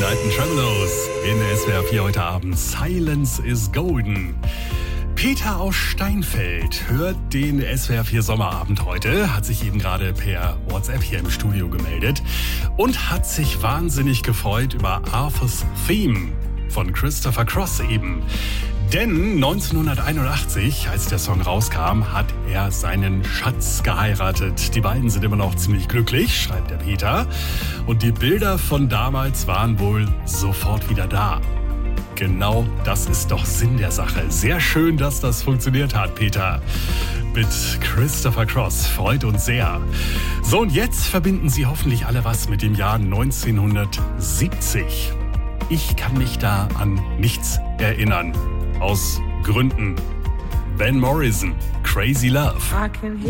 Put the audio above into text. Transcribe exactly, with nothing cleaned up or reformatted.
Night and Travelers in S W R vier heute Abend. Silence is Golden. Peter aus Steinfeld hört den S W R vier Sommerabend heute, hat sich eben gerade per WhatsApp hier im Studio gemeldet und hat sich wahnsinnig gefreut über Arthur's Theme von Christopher Cross eben. Denn neunzehnhunderteinundachtzig, als der Song rauskam, hat er seinen Schatz geheiratet. Die beiden sind immer noch ziemlich glücklich, schreibt der Peter. Und die Bilder von damals waren wohl sofort wieder da. Genau das ist doch Sinn der Sache. Sehr schön, dass das funktioniert hat, Peter. Mit Christopher Cross. Freut uns sehr. So, und jetzt verbinden Sie hoffentlich alle was mit dem Jahr neunzehnhundertsiebzig. Ich kann mich da an nichts erinnern. Aus Gründen. Van Morrison, Crazy Love.